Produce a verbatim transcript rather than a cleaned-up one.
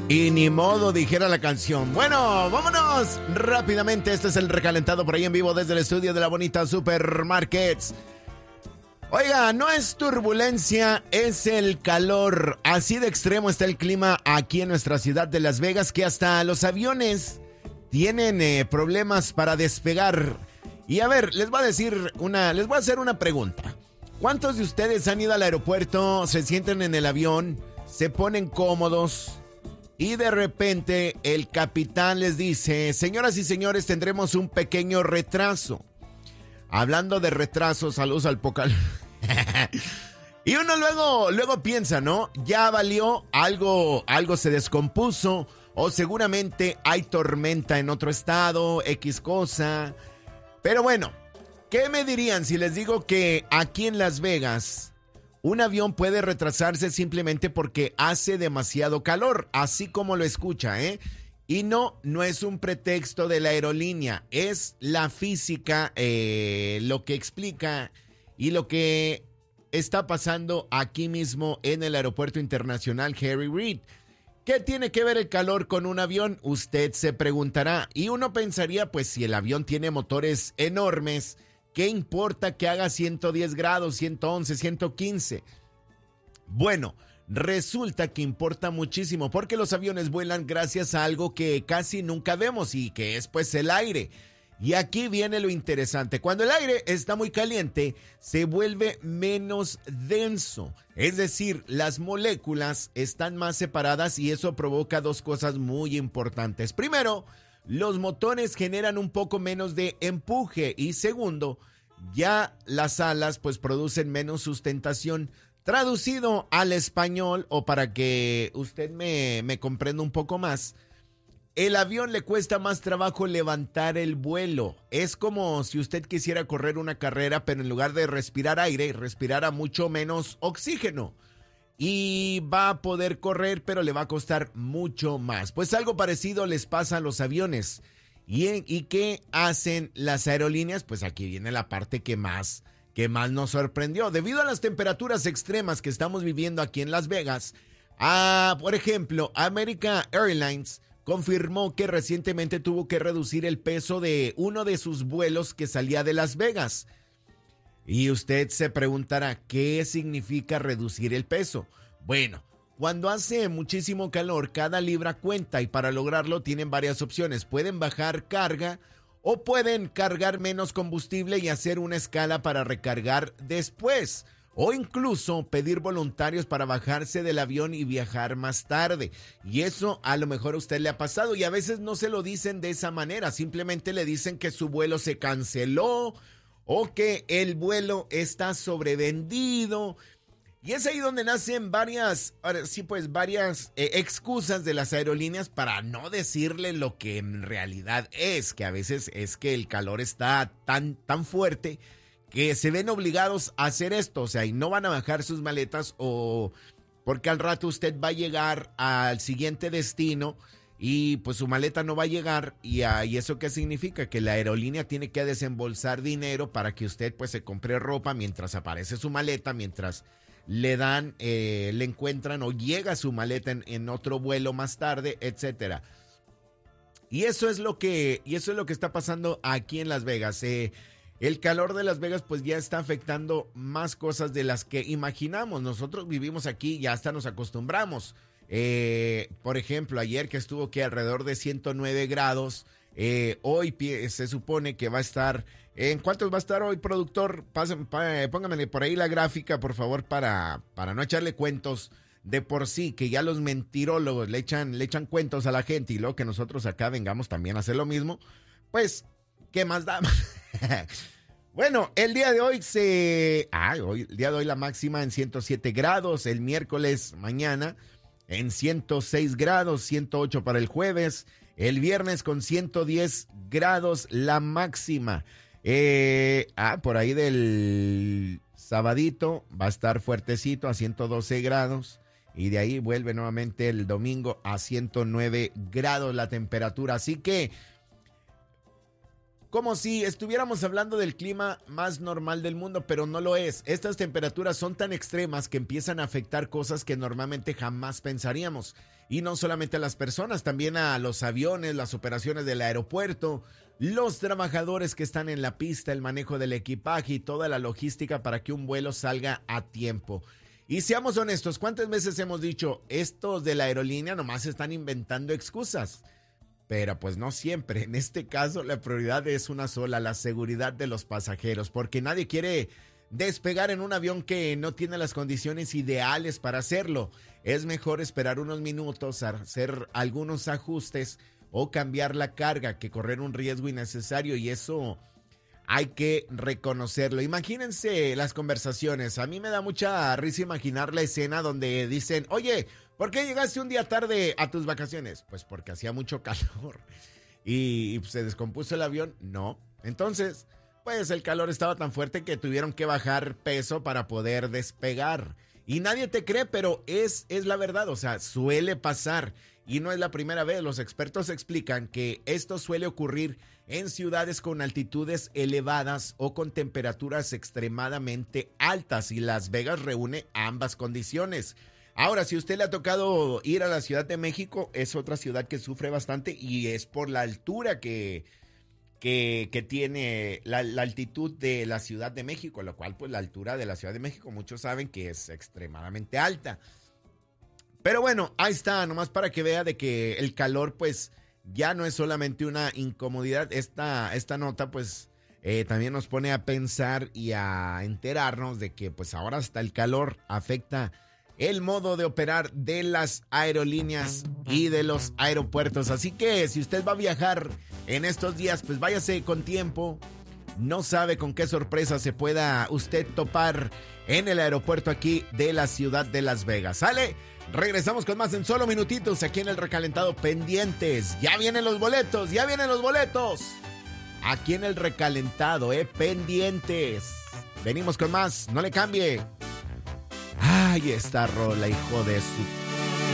Y ni modo, dijera la canción. Bueno, vámonos rápidamente. Este es el recalentado por ahí en vivo desde el estudio de la bonita Supermarkets. Oiga, no es turbulencia, es el calor. Así de extremo está el clima aquí en nuestra ciudad de Las Vegas que hasta los aviones tienen eh, problemas para despegar. Y a ver, les voy a decir una, les voy a hacer una pregunta. ¿Cuántos de ustedes han ido al aeropuerto, se sienten en el avión, se ponen cómodos y de repente el capitán les dice: señoras y señores, tendremos un pequeño retraso? Hablando de retraso, saludos al Pocal. Y uno luego, luego piensa, ¿no? Ya valió, algo, algo se descompuso, o seguramente hay tormenta en otro estado, X cosa. Pero bueno, ¿qué me dirían si les digo que aquí en Las Vegas un avión puede retrasarse simplemente porque hace demasiado calor, así como lo escucha, ¿eh? Y no, no es un pretexto de la aerolínea, es la física eh, lo que explica y lo que está pasando aquí mismo en el Aeropuerto Internacional Harry Reid. ¿Qué tiene que ver el calor con un avión? Usted se preguntará. Y uno pensaría, pues si el avión tiene motores enormes, ¿qué importa que haga ciento diez grados, ciento once, ciento quince? Bueno, resulta que importa muchísimo porque los aviones vuelan gracias a algo que casi nunca vemos y que es pues el aire. Y aquí viene lo interesante. Cuando el aire está muy caliente, se vuelve menos denso. Es decir, las moléculas están más separadas y eso provoca dos cosas muy importantes. Primero, los motores generan un poco menos de empuje. Y segundo, ya las alas pues producen menos sustentación. Traducido al español, o para que usted me, me comprenda un poco más, el avión le cuesta más trabajo levantar el vuelo. Es como si usted quisiera correr una carrera, pero en lugar de respirar aire, respirara mucho menos oxígeno. Y va a poder correr, pero le va a costar mucho más. Pues algo parecido les pasa a los aviones. ¿Y, y qué hacen las aerolíneas? Pues aquí viene la parte que más, que más nos sorprendió. Debido a las temperaturas extremas que estamos viviendo aquí en Las Vegas, a, por ejemplo, American Airlines confirmó que recientemente tuvo que reducir el peso de uno de sus vuelos que salía de Las Vegas. Y usted se preguntará, ¿qué significa reducir el peso? Bueno, cuando hace muchísimo calor, cada libra cuenta y para lograrlo tienen varias opciones. Pueden bajar carga o pueden cargar menos combustible y hacer una escala para recargar después. O incluso pedir voluntarios para bajarse del avión y viajar más tarde. Y eso a lo mejor a usted le ha pasado y a veces no se lo dicen de esa manera. Simplemente le dicen que su vuelo se canceló o que el vuelo está sobrevendido. Y es ahí donde nacen varias, sí pues varias eh, excusas de las aerolíneas para no decirle lo que en realidad es. Que a veces es que el calor está tan, tan fuerte que se ven obligados a hacer esto, o sea, y no van a bajar sus maletas o porque al rato usted va a llegar al siguiente destino y pues su maleta no va a llegar y, uh, y eso qué significa, que la aerolínea tiene que desembolsar dinero para que usted pues se compre ropa mientras aparece su maleta, mientras le dan, eh, le encuentran o llega su maleta en, en otro vuelo más tarde, etcétera. Y eso es lo que, y eso es lo que está pasando aquí en Las Vegas. Eh, El calor de Las Vegas pues ya está afectando más cosas de las que imaginamos. Nosotros vivimos aquí y hasta nos acostumbramos. Eh, por ejemplo, ayer que estuvo aquí alrededor de ciento nueve grados, eh, hoy se supone que va a estar... ¿En cuántos va a estar hoy, productor? Pasen, pa, pónganme por ahí la gráfica, por favor, para, para no echarle cuentos de por sí, que ya los mentirólogos le echan, le echan cuentos a la gente y luego que nosotros acá vengamos también a hacer lo mismo. Pues, ¿qué más da? Bueno, el día de hoy se... Ah, hoy, el día de hoy la máxima en ciento siete grados, el miércoles mañana en ciento seis grados, ciento ocho para el jueves, el viernes con ciento diez grados la máxima. Eh, ah, por ahí del sabadito va a estar fuertecito a ciento doce grados y de ahí vuelve nuevamente el domingo a ciento nueve grados la temperatura, así que... como si estuviéramos hablando del clima más normal del mundo, pero no lo es. Estas temperaturas son tan extremas que empiezan a afectar cosas que normalmente jamás pensaríamos. Y no solamente a las personas, también a los aviones, las operaciones del aeropuerto, los trabajadores que están en la pista, el manejo del equipaje y toda la logística para que un vuelo salga a tiempo. Y seamos honestos, ¿cuántas veces hemos dicho, estos de la aerolínea nomás están inventando excusas? Pero pues no siempre. En este caso la prioridad es una sola, la seguridad de los pasajeros, porque nadie quiere despegar en un avión que no tiene las condiciones ideales para hacerlo. Es mejor esperar unos minutos, hacer algunos ajustes o cambiar la carga que correr un riesgo innecesario, y eso hay que reconocerlo. Imagínense las conversaciones. A mí me da mucha risa imaginar la escena donde dicen, oye, ¿por qué llegaste un día tarde a tus vacaciones? Pues porque hacía mucho calor y, y se descompuso el avión. No. Entonces, pues el calor estaba tan fuerte que tuvieron que bajar peso para poder despegar. Y nadie te cree, pero es, es la verdad. O sea, suele pasar. Y no es la primera vez. Los expertos explican que esto suele ocurrir en ciudades con altitudes elevadas o con temperaturas extremadamente altas. Y Las Vegas reúne ambas condiciones. Ahora, si a usted le ha tocado ir a la Ciudad de México, es otra ciudad que sufre bastante y es por la altura que, que, que tiene la, la altitud de la Ciudad de México, lo cual pues la altura de la Ciudad de México muchos saben que es extremadamente alta. Pero bueno, ahí está, nomás para que vea de que el calor pues ya no es solamente una incomodidad. Esta, esta nota pues eh, también nos pone a pensar y a enterarnos de que pues ahora hasta el calor afecta el modo de operar de las aerolíneas y de los aeropuertos. Así que si usted va a viajar en estos días, pues váyase con tiempo. No sabe con qué sorpresa se pueda usted topar en el aeropuerto aquí de la ciudad de Las Vegas. ¿Sale? Regresamos con más en solo minutitos aquí en el Recalentado. Pendientes. Ya vienen los boletos, ya vienen los boletos. Aquí en el Recalentado, eh, pendientes. Venimos con más, no le cambie. Ay, esta rola, hijo de su...